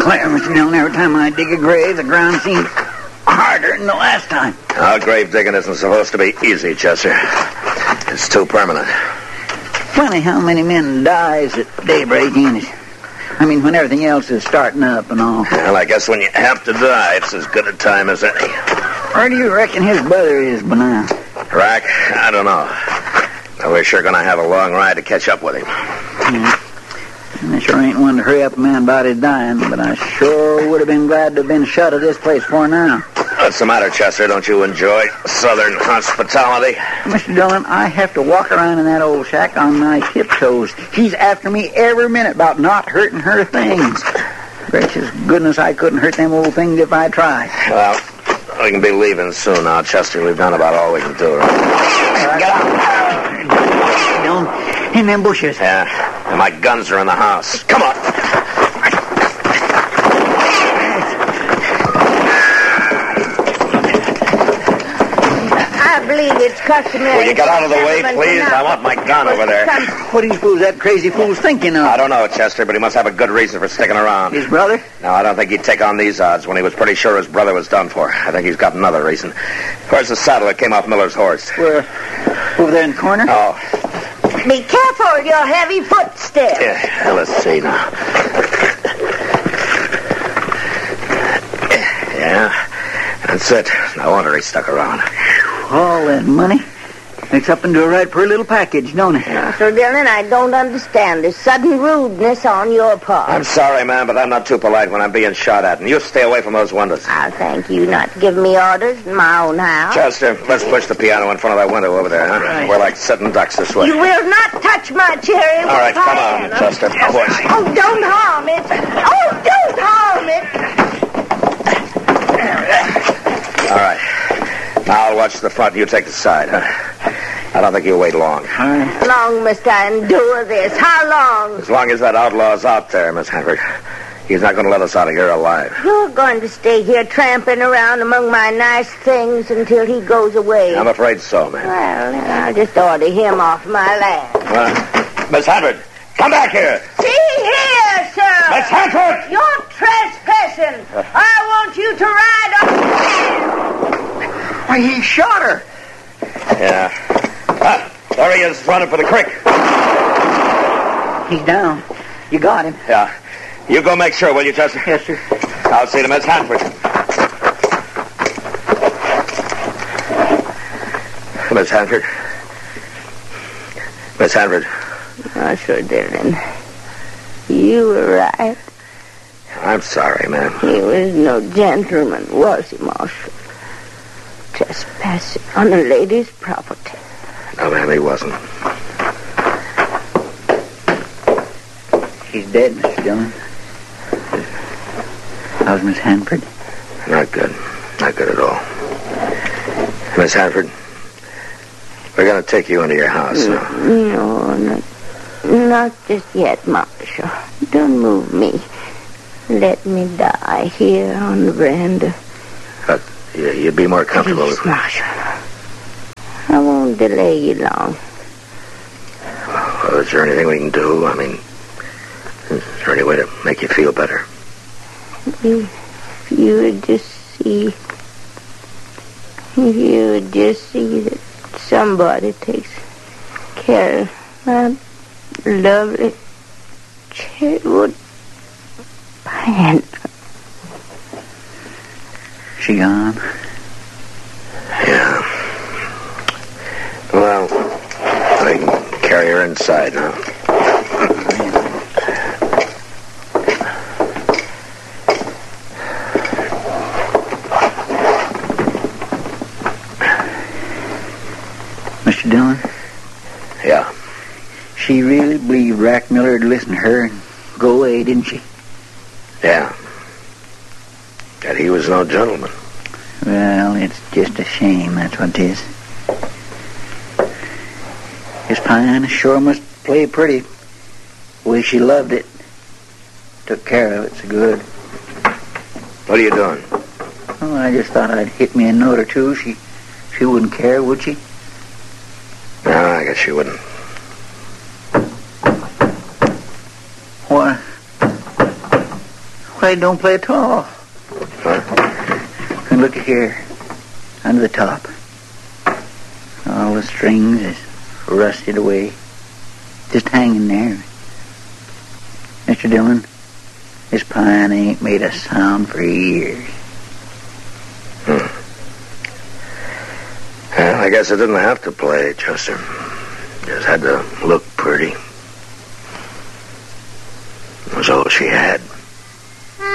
declare, Mr. Dillon, every time I dig a grave, the ground seems harder than the last time. Our grave digging isn't supposed to be easy, Chester. It's too permanent. Funny how many men dies at daybreak, ain't it? I mean, when everything else is starting up and all. Well, I guess when you have to die, it's as good a time as any. Where do you reckon his brother is by now? Rack? I don't know. But we're sure going to have a long ride to catch up with him. Yeah. And I sure ain't one to hurry up a man about his dying, but I sure would have been glad to have been shut of this place for now. What's the matter, Chester? Don't you enjoy Southern hospitality? Mr. Dillon, I have to walk around in that old shack on my tiptoes. She's after me every minute about not hurting her things. Gracious goodness, I couldn't hurt them old things if I tried. Well, we can be leaving soon now, Chester. We've done about all we can do. Right? Get out. Dillon, in them bushes. Yeah, and my guns are in the house. Come on. I believe it's customary. Will you get out of the way, please? I want my gun over there. What do you suppose that crazy fool's thinking of? I don't know, Chester, but he must have a good reason for sticking around. His brother? No, I don't think he'd take on these odds when he was pretty sure his brother was done for. I think he's got another reason. Where's the saddle that came off Miller's horse? Where? Over there in the corner? Oh. Be careful, your heavy footsteps. Yeah, let's see now. Yeah, that's it. No wonder he stuck around. All that money. Makes up into a right pretty little package, don't it? Mr. Dillon, I don't understand this sudden rudeness on your part. I'm sorry, ma'am, but I'm not too polite when I'm being shot at. And you stay away from those windows. I'll thank you not to give me orders in my own house. Chester, let's push the piano in front of that window over there, huh? Right. We're like sitting ducks this way. You will not touch my cherry. All right, come on, Chester. Oh, don't harm it. Oh, don't harm it. All right. Now I'll watch the front and you take the side, huh? I don't think you'll wait long. How long must I endure this? How long? As long as that outlaw's out there, Miss Hanford. He's not going to let us out of here alive. You're going to stay here tramping around among my nice things until he goes away. I'm afraid so, ma'am. Well, then I'll just order him off my land. Miss Hanford, come back here. See here, sir. Miss Hanford! You're trespassing. I want you to ride up. Why, he shot her. Yeah. There he is, running for the creek. He's down. You got him. Yeah. You go make sure, will you, Chester? Yes, sir. I'll see to Miss Hanford. Miss Hanford. Miss Hanford. Sir Dillon, you were right. I'm sorry, ma'am. He was no gentleman, was he, Marshal? Trespassing on a lady's property. No, ma'am, he wasn't. He's dead, Mr. Dillon. How's Miss Hanford? Not good. Not good at all. Miss Hanford, we're going to take you into your house now. No, not just yet, Marshal. Don't move me. Let me die here on the veranda. But you'd be more comfortable Please, Marshal. I won't delay you long. Well, is there anything we can do? I mean, is there any way to make you feel better? If you would just see that somebody takes care of my lovely cherrywood plant. She gone? Yeah. Well, I can carry her inside now. Mr. Dillon? Yeah. She really believed Rack Miller would listen to her and go away, didn't she? Yeah. That he was no gentleman. Well, it's just a shame, that's what it is. His pine sure must play pretty. The way she loved it. Took care of it so good. What are you doing? Oh, I just thought I'd hit me a note or two. She wouldn't care, would she? No, I guess she wouldn't. Why don't play at all? Huh? And look here, under the top. All the strings is rusted away. Just hanging there. Mr. Dillon, this pine ain't made a sound for years. Well, I guess I didn't have to play, Chester. Just had to look pretty. It was all she had.